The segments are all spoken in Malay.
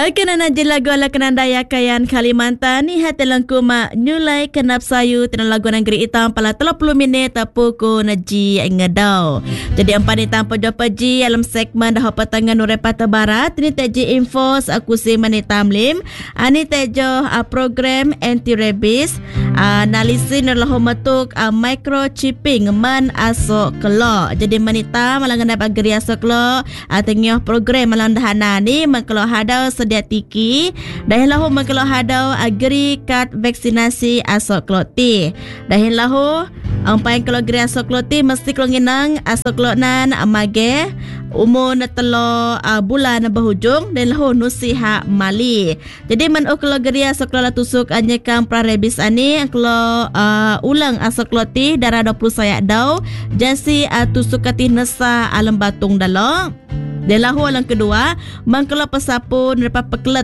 Kenana lagu ala kenandaya kayan Kalimantan ni hati langkuma nyulai kenap sayu tenan lagu negeri hitam pala 30 minit pukul naji ngedau. Jadi empat ni tanpa jumpa ji alam segmen dah patangan Nurepata Barat ni teji info aku si mani tamlim ani tejo program anti rabies analisin lahu matuk microchipping man asok kelo. Jadi manita malang ngandap agri asok kelo tengah program malang dahana ni mengkelo hadau sedia tiki dahin lahu mengkelo hadau agri kad vaksinasi asok kloti dahin lahu Ampang kalau geri asok kloti mesti kalau nginang asok klonan amage umur telo bulan berhujung dan lahu nusiha mali. Jadi man kalau geri asok klola tusuk anyekam prarebis ani kalau ulang asok kloti darah 20 sayak dau jasi tusuk katih nesa alam batung dalo. Dan lahu alang kedua mangkelo pesapu nerpa peklet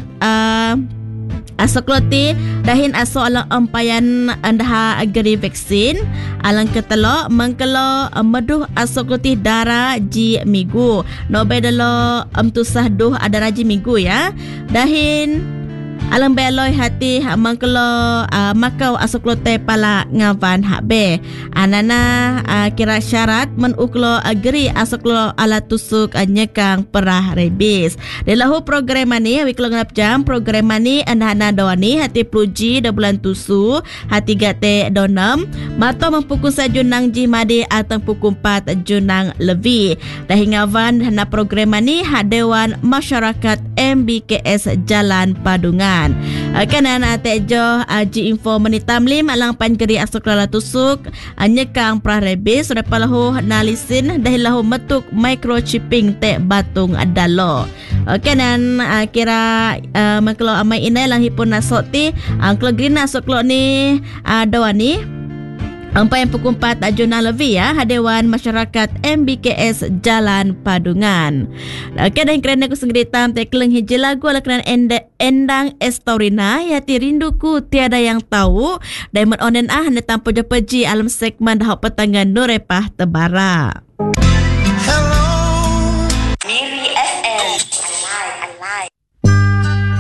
asok kloti dahin asok alang empayan andaha agari vaksin alang ketelo mangkelo meduh asok kloti darah ji minggu nobe dalo tusah duh adara ji minggu ya dahin alang beloi hati mangkelo makau asok klote pala ngavan habe anana kira syarat menuklo agri asok lo ala tusuk nyekang perah rebis delahu program ani wiklo ngap jam program ani anana doani hati pluji da bulan tusu hati gate donam mato mempukul sajunang jimade atang pukul 4 junang levi dah ngavan hana program ani hadewan masyarakat MBKS Jalan Padungan. Kanan tejo ji info menitamlim alang panggeri asok lala tusuk nyekang prarebis sudah palahu nalisin dahilahu metuk microchipping te batung adalo. Kanan kira maklo amai inai lang hipun nasoti angklo green asok lo ni dawani Ampai yang pukul 4 Juna Levi ya Hadewan Masyarakat MBKS Jalan Padungan. Kadang kerana aku sengritam tekleng hiji lagu ala kerana endang estorina yati rinduku tiada yang tahu Diamond onen hanya tanpa jepeji alam segmen dah petangan Nurepah Tebara.